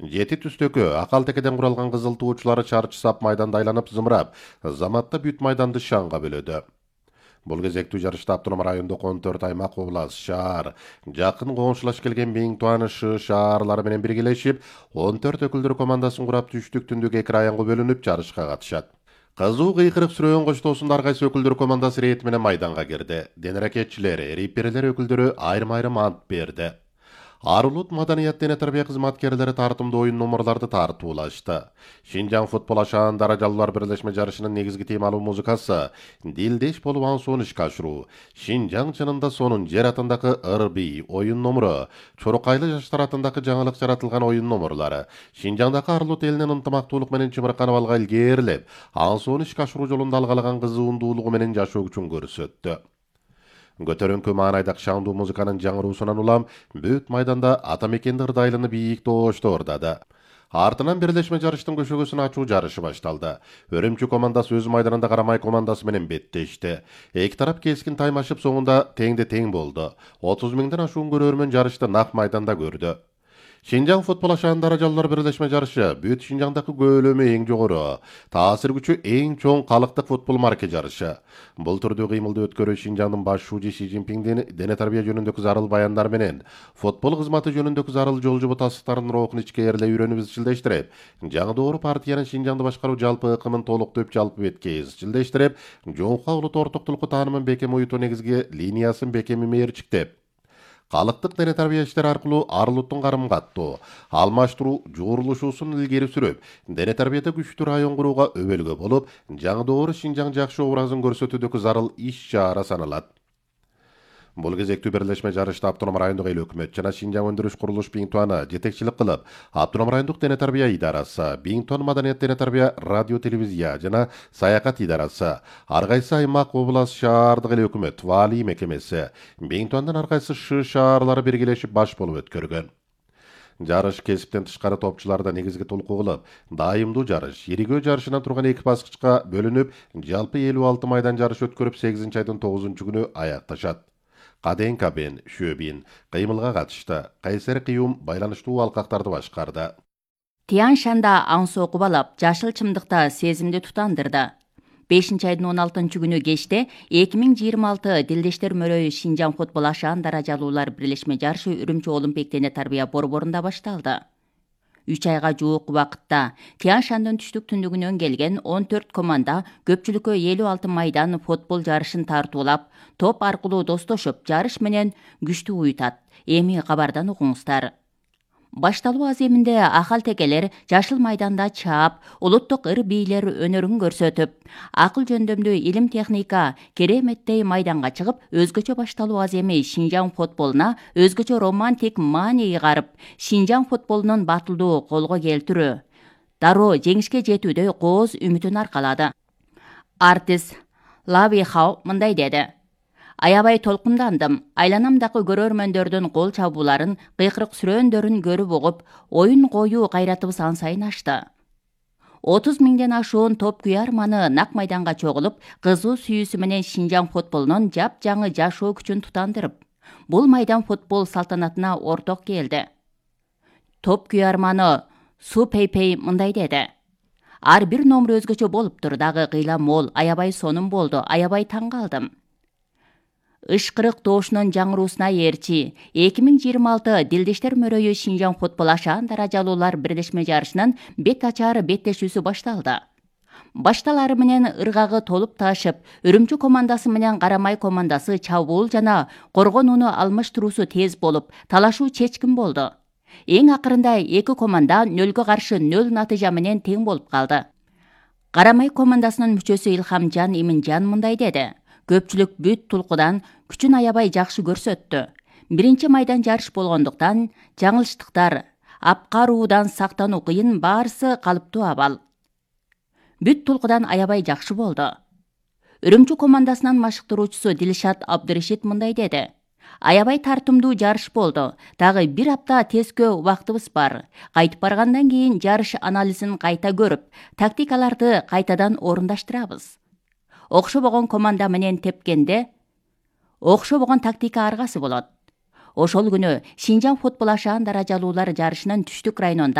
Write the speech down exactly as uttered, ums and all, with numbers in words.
Жети түстөкө акал текеден куралган кызыл туучулары чарчы сап майданда айланып зымырап, заматта бүт майданды шаңга бөлөдү. Бул кезектүү жарышта автоном райондук он төрт аймак, облас, шаар, жакын коңшулаш келген Биң Туаны Шы шаарлары менен биргелешип, он төрт өкүлдөр командасын курап түштүк түндүк эки районго бөлүнүп жарышка катышат. Кызуу кыйкырык сүрөөн коштоосунда ар кайсы өкүлдөр командасы ирети менен майданга кирди. Денеракетчилер, рипперлер өкүлдөрү айрым-айрым ант берди. Арулут маданият дене тарбия кызматкерлери тартымдуу оюн номерларды тартуулашты. Шинжаң футбол ашаан даражалуулар бирлешме жарышынын негизги темалуу музыкасы дилдеш болуп ансуун ишке ашыруу. Шинжаң чынында сонун жер атындагы ырби оюн номуру, чорукайлы жаштар атындагы жаңылык жаратылган оюн номурлары Шинжаңдагы Арулут элинин ынтымактуулук менен чымырканып алга илгээрлеп, ансуун ишке ашыруу жолунда алгалаган кызуундуулугу менен жашоо күчүн көрсөттү. Көтөрүңкү маанайдак шаңдуу музыканын жаңыруусунан улам бүт майданда ата мекенди ырдайлыны бийик тоошто ордады. Артынан бирлешме жарыштын көшөгөсүн ачуу жарышы башталды. Өрүмчү командасы өз майданында Карамай командасы менен беттешти. Эки тарап кескин таймашып соңунда теңде тең болду. отуз миңден ашуун көрөрмөн жарышты нак майданда көрдү. Шинжаң футбол ашаан даражалуулар бирлешме жарышы бүт Шинжаңдагы көөлөмү эң жогору, таасир күчү эң чоң калктык футбол марке жарышы. Бул түрдүү кыймылды өткөрүү Шинжаңдын баш шуужи Си Цзиньпиңдин дене тарбия жөнүндөгү зарыл баяндар менен футбол кызматы жөнүндөгү зарыл жол жобо тастыктарынын рухун ичкээрлей үйрөнүп изчилдештирип, жаңы партиянын Шинжаңды башкаруу жалпы ыкымын толуктоп жалпы бетке изчилдештирип, жоңкуга улут ортоктулукку таанымын бекем уютуу негизги линиясын бекем мээрчиктеп, калктык дене тарбия иштери аркылуу Арулуттун карым каттоо, алмаштыруу жуурулушуусун илгери сүрүп, дене тарбияда күчтүү район курууга өбөлгө болуп, жаңы доору Шинжаң жакшы образын көрсөтүүдөгү зарыл иш-чара саналат. Бул кезектүү бирлешме жарышта автоном райондук эл өкмөт жана Шинжаң өндүрүш курулуш Биң Туаны жетекчилик кылып, автоном райондук дене тарбия идарасы, Биң Туан маданият дене тарбия радио телевизия жана саякат идарасы, ар кайсы аймак, облас, шаардык эл өкмөт ваалий мекемеси, Биң Туандын ар кайсы Шы шаарлары биргелешип баш болуп өткөргөн. Жарыш кесиптен тышкары топчуларда негизги толку кылып, дайымдуу жарыш, иригөө жарышынан турган эки баскычка бөлүнүп, жалпы элүү алты майдан жарыш өткөрүп, сегизинчи айдын тогузунчу күнү аякташат. Каден Кабен, Шөбин, кыймылга катышты. Кайсер Кыюм байланыштуу алкактарды башкарды. Тиян Шанда аңсоо кубалап, жашыл чымдыкта сезимди тутандырды. бешинчи айдын он алтынчы күнү кечте эки миң жыйырма алты Дилдештер мөрөйү Шинжаң футбол ашаан даражалуулар бирлешме жарышы Үрүмчү Олимпик дене тарбия борборунда башталды. үч айга жуук убакытта Тиян Шандын түштүк түндүгүнөн келген он төрт команда көпчүлүккө элүү алты майдан футбол жарышын тартуулап, топ аркылуу достошуп, жарыш менен күчтүү уютат. Эми кабардан угуңуздар. Башталуу аземинде акал текелер жашыл майданда чаап, улуттук ыр бийлер өнөрүн көрсөтүп, акыл жөндөмдүү илим техника кереметтей майданга чыгып, өзгөчө башталуу аземи Шинжаң футболуна өзгөчө романтик маани ыгарып, Шинжаң футболунун батылдуу колго келтирүү, дароо жеңишке жетүүдө кооз үмүтүн аркалады. Артист Лави Хау мындай деди: Аябай толкундандым. Айланамдагы көрөрмөндөрдүн кол чабууларын, кыйкырык сүрөөндөрүн көрүп угуп, оюн коюу кайратыбыз ан сайын ашты. отуз миңден ашуун топ күйарманы нак майданга чогулуп, кызуу сүйүүсү менен Шинжаң футболунун жап-жаңы жашоо күчүн тутандырып, бул майдан футбол салтанатына орток келди. Топ күйарманы Су Пейпей мындай деди: Ар бир номер өзгөчө болуптур, дагы кыйла мол, аябай сонун болду, аябай таң калдым. Ышкырык тоошунун жаңыруусуна ээрчи эки миң жыйырма алты Дилдештер мөрөйү Шинжаң футбол ашаан даражалуулар бирлешме жарышынын бет ачары беттешүүсү башталды. Башталары менен ыргагы толуп таашып, Үрүмчү командасы менен Карамай командасы чабуул жана коргонууну алмаштыруусу тез болуп, талашуу чечкин болду. Эң акырында эки команда нөлгө каршы нөл натыйжа менен тең болуп калды. Карамай командасынын мүчөсү Илхамжан Иминжан мындай деди: Көпчүлүк бүт тулкудан күчүн аябай жакшы көрсөттү. Биринчи майдан жарыш болгондуктан жаңылыштыктар, апкаруудан сактануу кыйын, баарысы калыптуу абал. Бүт тулкудан аябай жакшы болду. Үрүмчү командасынын машыктыруучусу Дилшат Абдырашид мындай деди: Аябай тартымдуу жарыш болду. Дагы бир апта тескөө убактыбыз бар. Кайтып баргандан кийин жарыш анализин кайта көрүп, тактикаларды кайтадан орундаштырабыз. Окшобогон команда менен тепкенде окшобогон тактика аргасы болот. Ошол күнү Шинжаң футбол ашаан даражалуулар жарышынын түштүк районунда